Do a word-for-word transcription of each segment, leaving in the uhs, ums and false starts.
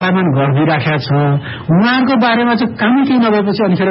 पालन गरिदिइराखेका छ। उहाँहरूको बारेमा चाहिँ कामै केही नभएपछि अनिखेर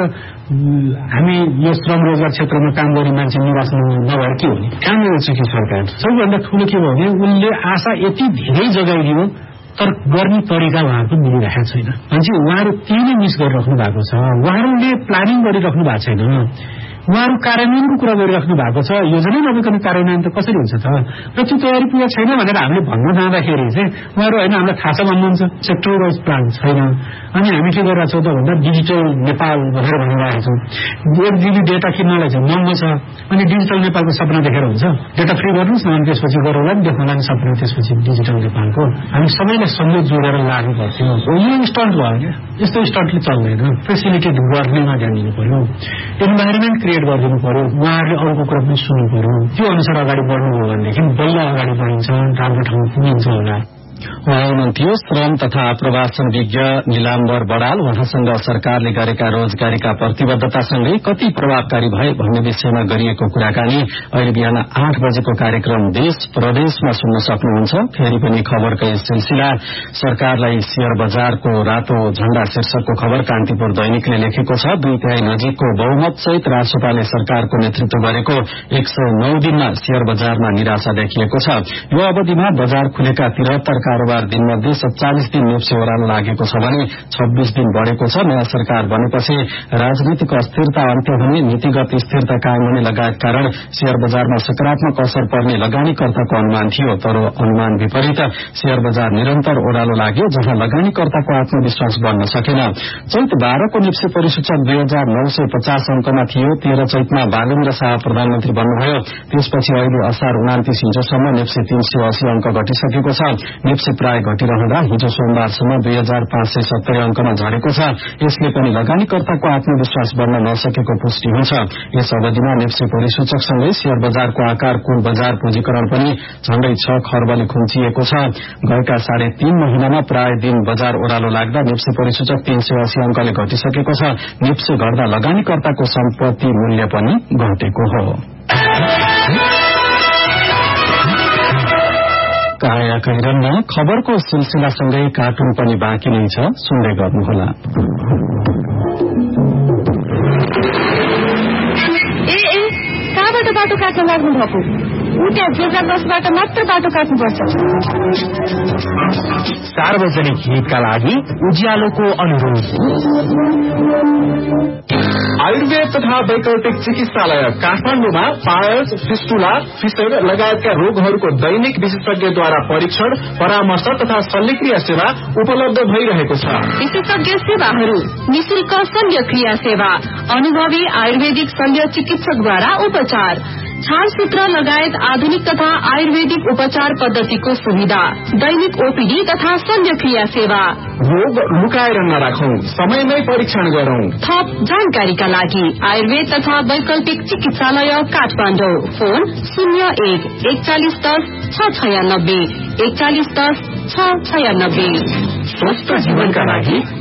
हामी यो श्रम रोजगार क्षेत्रमा काम गर्ने मान्छे निराश नभएर के हो नि? काम गर्छ कि सरकार सबैभन्दा ठूलो के भयो भने उनले आशा यति धेरै जगाइदियो तर गर्ने तरिका उहाँहरूको मिलिरहेको छैन। भनेपछि उहाँहरू त्यही नै मिस गरिराख्नु भएको छ। उहाँहरूले प्लानिङ गरिराख्नु भएको छैन। उहाँहरू कार्यान्वयनको कुरा गरिराख्नु भएको छ। योजना नभइकन कार्यान्वयन त कसरी हुन्छ त? र त्यो तयारी पुरा छैन भनेर हामीले भन्न जाँदाखेरि चाहिँ उहाँहरू होइन हामीलाई थाहा छ भन्नुहुन्छ सेक्टर वाइज प्लान छैन। अनि हामी के गरिरहेको छौँ त भन्दा डिजिटल नेपाल भनेर भनिरहेको छौँ। एक जिबी डेटा किन्नलाई चाहिँ महँगो छ। अनि डिजिटल नेपालको सपना देखेर हुन्छ? डेटा फ्री गर्नुहोस् न अनि त्यसपछि गरौँला नि देखाउला नि सपना त्यसपछि डिजिटल नेपालको। हामी सबैलाई संयोग जोडेर लाग्नु पर्थ्यो। यो स्टन्ट भयो क्या। यस्तो स्टन्टले चल्दैन। फेसिलिटेट गर्नेमा ध्यान दिनु पर्यो। इन्भाइरोमेन्ट क्रिएट गरिदिनु पर्यो। उहाँहरूले अरूको कुरा पनि सुन्नु पर्यो। त्यो अनुसार अगाडि बढ्नुभयो भनेदेखि बल्ल अगाडि बढिन्छ, राम्रो ठाउँमा पुगिन्छ होला। उहाँ हुनुहुन्थ्यो श्रम तथा प्रवासन विज्ञ निलाम्बर बडाल। उहाँसँग सरकारले गरेका रोजगारीका प्रतिबद्धतासँगै कति प्रभावकारी भए भन्ने विषयमा गरिएको कुराकानी अहिले बिहान आठ बजेको कार्यक्रम देश प्रदेशमा सुन्न सक्नुहुन्छ। फेरि पनि खबरकै सिलसिला। सरकारलाई शेयर बजारको रातो झण्डा शीर्षकको खबर कान्तिपुर दैनिकले लेखेको छ। दुई तिहाई नजिकको बहुमत सहित राष्ट्रपाले सरकारको नेतृत्व गरेको एक सय नौ दिनमा शेयर बजारमा निराशा देखिएको छ। यो अवधिमा बजार खुलेका तिहत्तर कारोबार दिनमध्ये सत्तालिस दिन नेप्से ओह्रालो लागेको छ भने छब्बीस दिन बढ़ेको छ। नयाँ सरकार बनेपछि राजनीतिक अस्थिरता अन्त्य हुने, नीतिगत स्थिरता कायम हुने लगायत कारण शेयर बजारमा सकारात्मक असर पर्ने लगानीकर्ताको अनुमान थियो। तर अनुमान विपरीत शेयर बजार निरन्तर ओह्रालो लाग्यो, जहाँ लगानीकर्ताको आत्मविश्वास बढ्न सकेन। चैत बाह्रको नेप्से परिसूचक दुई हजार नौ सय पचास अंकमा थियो। तेह्र चैतमा बालेन्द्र शाह प्रधानमन्त्री बन्नुभयो। त्यसपछि अहिले असार उनातिस हिजोसम्म नेप्से तीन सय अस्सी अंक घटिसकेको छ। नेप्से प्राय घटिरहँदा हिजो सोमबारसम्म दुई हजार पाँच सय सत्तरी अंकमा झरेको छ। यसले पनि लगानीकर्ताको आत्मविश्वास बढ्न नसकेको पुष्टि हुन्छ। यस अवधिमा नेप्से परिसूचकसँगै शेयर बजारको आकार, कुल बजार पुँजीकरण पनि झण्डै छ खर्बले खुम्चिएको छ। गएका साढे तीन महिनामा प्राय दिन बजार ओह्रालो लाग्दा नेप्से परिसूचक तीन सय अस्सी अंकले घटिसकेको छ। नेप्से घट्दा लगानीकर्ताको सम्पत्ति मूल्य पनि घटेको हो। काया कैरनमा खबरको सिलसिलासँगै कार्टुन पनि बाँकी नै छ, सुन्दै गर्नुहोला। ए ए कहाँबाट बाटो काट्न लाग्नु भएको? उता जेजा दसबाट मात्र बाटो काट्नुपर्छ। सार्वजनिक हितका लागि उज्यालोको अनुरोध। आयुर्वेद तथा वैकल्पिक चिकित्सालय काठमाडौँमा पायल्स, फिस्टुला, फिसर लगायतका रोगहरूको दैनिक विशेषज्ञद्वारा परीक्षण, परामर्श तथा शल्यक्रिया सेवा उपलब्ध भइरहेको छ। विशेषज्ञ सेवाहरू, निशुल्क शल्यक्रिया सेवा, अनुभवी आयुर्वेदिक शल्य चिकित्सकद्वारा उपचार, छालसूत्र लगायत आधुनिक तथा आयुर्वेदिक उपचार पद्धतिको सुविधा, दैनिक ओपीडी तथा शल्यक्रिया सेवा। रोग लुकाएर नराखौं, समयमै परीक्षण गरौं। थप जानकारीका लागि आयुर्वेद तथा वैकल्पिक चिकित्सालय काठमाडौँ। फोन शून्य एक एकचालिस दस छ छयानब्बे एकचालिस दस छ छयानब्बे। स्वस्थ जीवनका लागि